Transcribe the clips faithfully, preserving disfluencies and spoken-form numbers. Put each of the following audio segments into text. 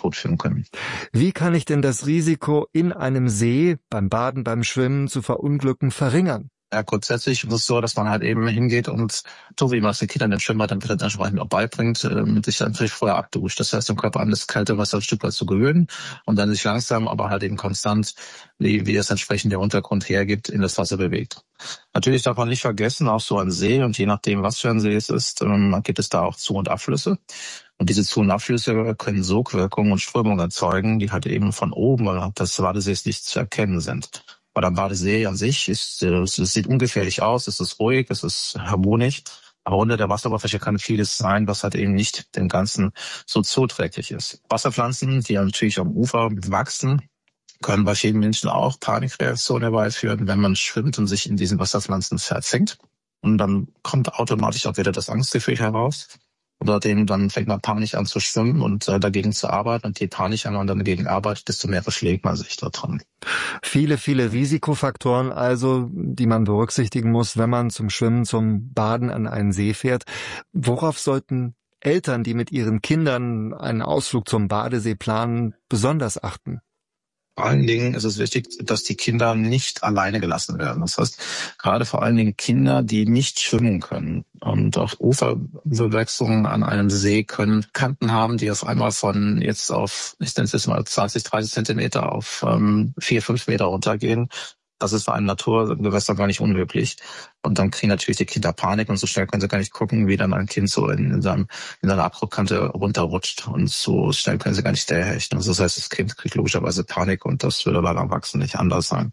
Tod führen können. Wie kann ich denn das Risiko in einem See beim Baden, beim Schwimmen zu verunglücken verringern? Ja, grundsätzlich ist es so, dass man halt eben hingeht und so wie man es den Kindern den Schwimmbad dann wieder entsprechend auch beibringt, äh, sich dann natürlich vorher abduscht. Das heißt, dem Körper an das kalte Wasser ein Stück weit zu gewöhnen und dann sich langsam, aber halt eben konstant, wie, wie es entsprechend der Untergrund hergibt, in das Wasser bewegt. Natürlich darf man nicht vergessen, auch so ein See, und je nachdem, was für ein See es ist, ähm, gibt es da auch Zu- und Abflüsse. Und diese Zu- und Abflüsse können Sogwirkungen und Strömungen erzeugen, die halt eben von oben oder des Badesees nicht zu erkennen sind. Bei der Badesee an sich ist, es sieht ungefährlich aus, es ist ruhig, es ist harmonisch, aber unter der Wasseroberfläche kann vieles sein, was halt eben nicht dem Ganzen so zuträglich ist. Wasserpflanzen, die natürlich am Ufer wachsen, können bei vielen Menschen auch Panikreaktionen herbeiführen, wenn man schwimmt und sich in diesen Wasserpflanzen verfängt. Und dann kommt automatisch auch wieder das Angstgefühl heraus. Oder dem dann fängt man panisch an zu schwimmen und äh, dagegen zu arbeiten. Und je panischer man dann dagegen arbeitet, desto mehr verschlägt man sich da dran. Viele, viele Risikofaktoren also, die man berücksichtigen muss, wenn man zum Schwimmen, zum Baden an einen See fährt. Worauf sollten Eltern, die mit ihren Kindern einen Ausflug zum Badesee planen, besonders achten? Vor allen Dingen ist es wichtig, dass die Kinder nicht alleine gelassen werden. Das heißt, gerade vor allen Dingen Kinder, die nicht schwimmen können. Und auch Uferbewächsungen an einem See können Kanten haben, die auf einmal von jetzt auf, ich nenne es jetzt mal zwanzig, dreißig Zentimeter auf ähm, vier, fünf Meter runtergehen. Das ist für ein Naturgewässer gar nicht unüblich. Und dann kriegen natürlich die Kinder Panik und so schnell können sie gar nicht gucken, wie dann ein Kind so in, in, seinem, in seiner Abdruckkante runterrutscht. Und so schnell können sie gar nicht hinterherhechten. Also das heißt, das Kind kriegt logischerweise Panik und das würde beim Erwachsenen nicht anders sein.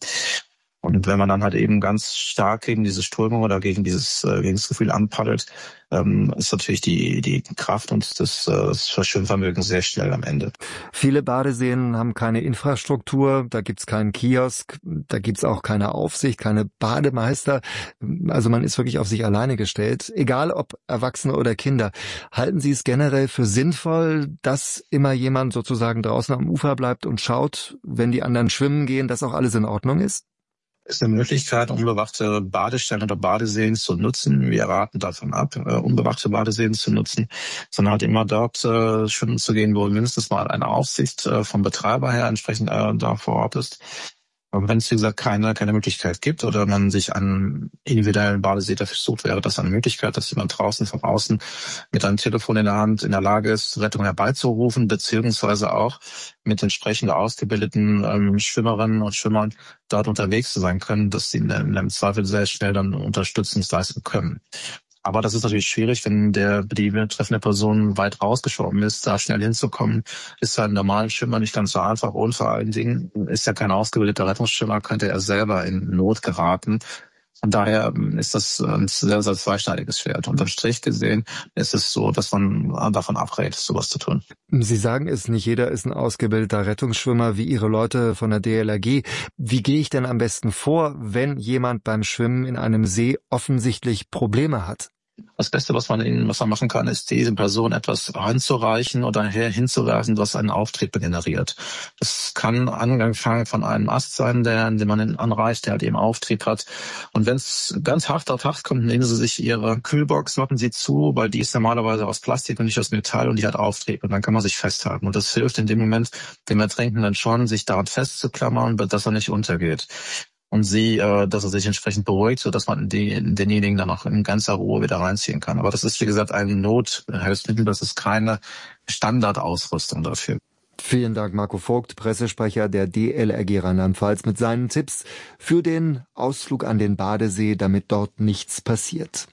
Und wenn man dann halt eben ganz stark gegen diese Strömung oder gegen dieses, äh, gegen das Gefühl anpaddelt, ähm, ist natürlich die, die Kraft und das, äh, das Verschwimmvermögen sehr schnell am Ende. Viele Badeseen haben keine Infrastruktur, da gibt's keinen Kiosk, da gibt's auch keine Aufsicht, keine Bademeister. Also man ist wirklich auf sich alleine gestellt, egal ob Erwachsene oder Kinder. Halten Sie es generell für sinnvoll, dass immer jemand sozusagen draußen am Ufer bleibt und schaut, wenn die anderen schwimmen gehen, dass auch alles in Ordnung ist? Ist eine Möglichkeit, unbewachte Badestellen oder Badeseen zu nutzen. Wir raten davon ab, unbewachte Badeseen zu nutzen, sondern halt immer dort äh, schwimmen zu gehen, wo mindestens mal eine Aufsicht äh, vom Betreiber her entsprechend äh, da vor Ort ist. Aber wenn es, wie gesagt, keine, keine Möglichkeit gibt oder man sich einen individuellen Badesee dafür sucht, wäre das eine Möglichkeit, dass jemand draußen von außen mit einem Telefon in der Hand in der Lage ist, Rettung herbeizurufen, beziehungsweise auch mit entsprechend ausgebildeten ähm, Schwimmerinnen und Schwimmern dort unterwegs zu sein können, dass sie in, in einem Zweifel sehr schnell dann Unterstützung leisten können. Aber das ist natürlich schwierig, wenn der die betreffende Person weit rausgeschoben ist, da schnell hinzukommen, ist für einen normalen Schwimmer nicht ganz so einfach. Und vor allen Dingen ist ja kein ausgebildeter Rettungsschwimmer, könnte er selber in Not geraten. Von daher ist das ein sehr, sehr zweischneidiges Schwert. Unterm Strich gesehen ist es so, dass man davon abrät, sowas zu tun. Sie sagen es, nicht jeder ist ein ausgebildeter Rettungsschwimmer wie Ihre Leute von der D L R G. Wie gehe ich denn am besten vor, wenn jemand beim Schwimmen in einem See offensichtlich Probleme hat? Das Beste, was man ihnen, was man machen kann, ist, diese Person etwas anzureichen oder hinzuwerfen, was einen Auftrieb generiert. Das kann angefangen von einem Ast sein, der, den man anreicht, der halt eben Auftrieb hat. Und wenn es ganz hart auf hart kommt, nehmen sie sich ihre Kühlbox, machen sie zu, weil die ist normalerweise aus Plastik und nicht aus Metall und die hat Auftrieb. Und dann kann man sich festhalten. Und das hilft in dem Moment dem Ertrinkenden schon, sich daran festzuklammern, dass er nicht untergeht. Und sie, äh, dass er sich entsprechend beruhigt, sodass man die, denjenigen dann auch in ganzer Ruhe wieder reinziehen kann. Aber das ist, wie gesagt, ein Nothilfsmittel, das ist keine Standardausrüstung dafür. Vielen Dank, Marco Vogt, Pressesprecher der D L R G Rheinland-Pfalz, mit seinen Tipps für den Ausflug an den Badesee, damit dort nichts passiert.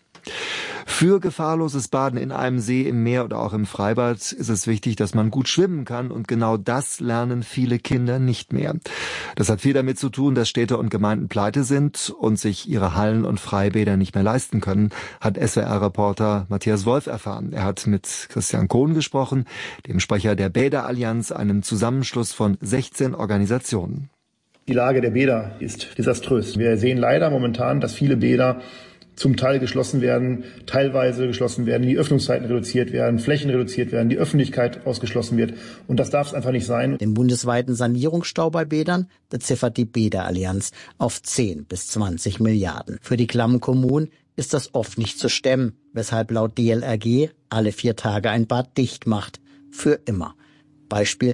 Für gefahrloses Baden in einem See, im Meer oder auch im Freibad ist es wichtig, dass man gut schwimmen kann, und genau das lernen viele Kinder nicht mehr. Das hat viel damit zu tun, dass Städte und Gemeinden pleite sind und sich ihre Hallen und Freibäder nicht mehr leisten können, hat S W R-Reporter Matthias Wolf erfahren. Er hat mit Christian Kohn gesprochen, dem Sprecher der Bäderallianz, einem Zusammenschluss von sechzehn Organisationen. Die Lage der Bäder ist desaströs. Wir sehen leider momentan, dass viele Bäder zum Teil geschlossen werden, teilweise geschlossen werden, die Öffnungszeiten reduziert werden, Flächen reduziert werden, die Öffentlichkeit ausgeschlossen wird. Und das darf es einfach nicht sein. Den bundesweiten Sanierungsstau bei Bädern beziffert die Bäderallianz auf zehn bis zwanzig Milliarden. Für die klammen Kommunen ist das oft nicht zu stemmen, weshalb laut D L R G alle vier Tage ein Bad dicht macht. Für immer. Beispiel